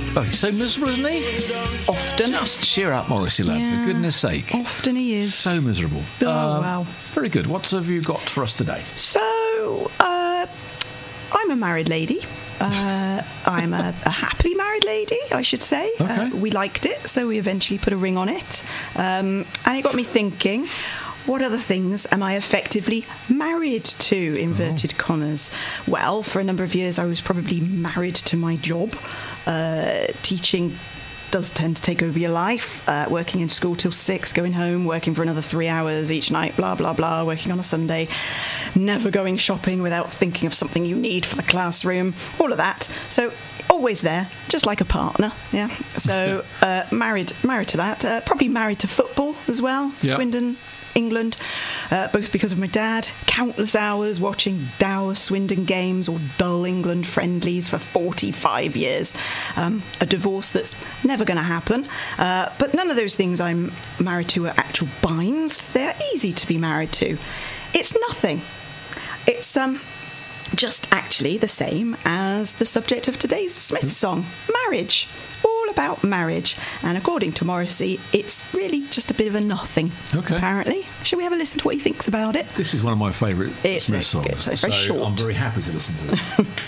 Oh, he's so miserable, isn't he? Often. Just cheer up, Morrissey, lad, Yeah. for goodness sake. Often he is. So miserable. Oh, wow. Very good. What have you got for us today? So, I'm a married lady. I'm a happily married lady, I should say. Okay. We liked it, so we eventually put a ring on it. And it got me thinking, what other things am I effectively married to, inverted commas? Well, for a number of years, I was probably married to my job. Teaching does tend to take over your life. Working in school till 6, going home, working for another 3 hours each night, blah, blah, blah, working on a Sunday, never going shopping without thinking of something you need for the classroom, all of that. So always there, just like a partner, yeah. So married to that. Probably married to football as well. Yep. Swindon, England, both because of my dad. Countless hours watching dour Swindon games or dull England friendlies for 45 years. A divorce that's never going to happen. But none of those things I'm married to are actual binds. They're easy to be married to. It's nothing. It's just actually the same as the subject of today's Smiths song, marriage. All about marriage. And according to Morrissey, it's really just a bit of a nothing, apparently. Shall we have a listen to what he thinks about it? This is one of my favourite Smith songs. It's very short. I'm very happy to listen to it.